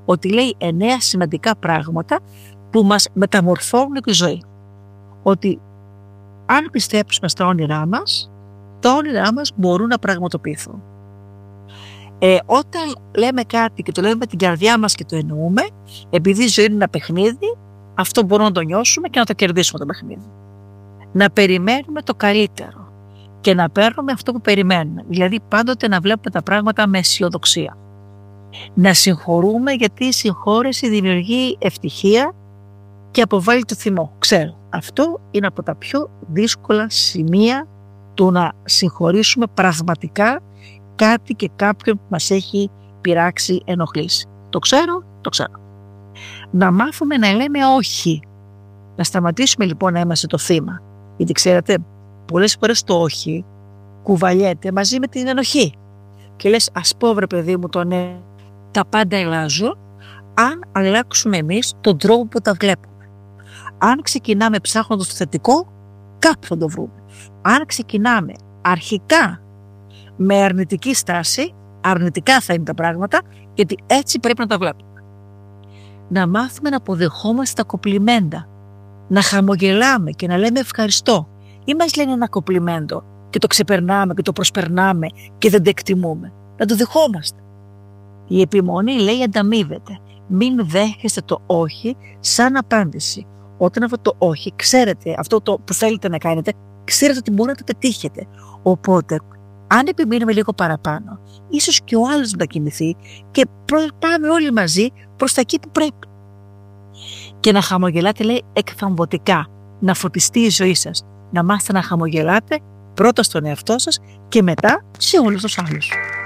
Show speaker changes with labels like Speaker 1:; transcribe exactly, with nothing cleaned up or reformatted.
Speaker 1: ότι λέει εννέα σημαντικά πράγματα που μας μεταμορφώνουν τη ζωή. Ότι αν πιστέψουμε στα όνειρά μας, τα όνειρά μας μπορούν να πραγματοποιηθούν. Ε, όταν λέμε κάτι και το λέμε με την καρδιά μας και το εννοούμε, επειδή η ζωή είναι ένα παιχνίδι, αυτό μπορούμε να το νιώσουμε και να το κερδίσουμε το παιχνίδι. Να περιμένουμε το καλύτερο και να παίρνουμε αυτό που περιμένουμε. Δηλαδή πάντοτε να βλέπουμε τα πράγματα με αισιοδοξία. Να συγχωρούμε, γιατί η συγχώρεση δημιουργεί ευτυχία και αποβάλλει το θυμό. Ξέρω, αυτό είναι από τα πιο δύσκολα σημεία του να συγχωρήσουμε πραγματικά κάτι και κάποιον που μας έχει πειράξει, ενοχλήσει. Το ξέρω, το ξέρω. Να μάθουμε να λέμε όχι. Να σταματήσουμε λοιπόν να είμαστε το θύμα. Γιατί ξέρετε, πολλές φορές το όχι κουβαλιέται μαζί με την ενοχή. Και λες, ας πω βρε παιδί μου το ναι, τα πάντα αλλάζουν αν αλλάξουμε εμείς τον τρόπο που τα βλέπουμε. Αν ξεκινάμε ψάχνοντας το θετικό, κάπου θα το βρούμε. Αν ξεκινάμε αρχικά με αρνητική στάση, αρνητικά θα είναι τα πράγματα, γιατί έτσι πρέπει να τα βλέπουμε. Να μάθουμε να αποδεχόμαστε τα κοπλιμέντα, να χαμογελάμε και να λέμε ευχαριστώ. Ή μας λένε ένα κοπλιμέντο και το ξεπερνάμε και το προσπερνάμε και δεν το εκτιμούμε. Να το δεχόμαστε. Η επιμονή λέει ανταμείβεται. Μην δέχεστε το όχι σαν απάντηση. Όταν αυτό το όχι, ξέρετε, αυτό το που θέλετε να κάνετε, ξέρετε ότι μπορείτε να το πετύχετε. Οπότε, αν επιμείνουμε λίγο παραπάνω, ίσως και ο άλλος να κινηθεί και πάμε όλοι μαζί προς τα εκεί που πρέπει. Και να χαμογελάτε, λέει, εκθαμβωτικά. Να φωτιστεί η ζωή σας. Να μάθετε να χαμογελάτε πρώτα στον εαυτό σας και μετά σε όλους τους άλλους.